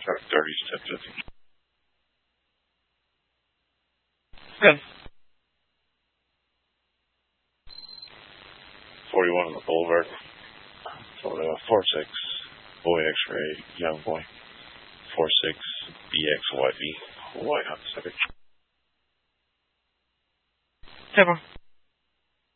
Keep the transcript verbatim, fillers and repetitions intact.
thirties, ten fifty. Good. forty-one on the Boulevard. For uh, four six, Boy X-Ray, Young Boy. four six, B X Y V, Hawaii Hot Pacific. Seven.